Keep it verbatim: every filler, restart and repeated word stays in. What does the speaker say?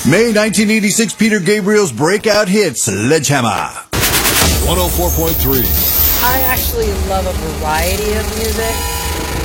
May nineteen eighty-six, Peter Gabriel's breakout hit, Sledgehammer. one oh four point three. I actually love a variety of music.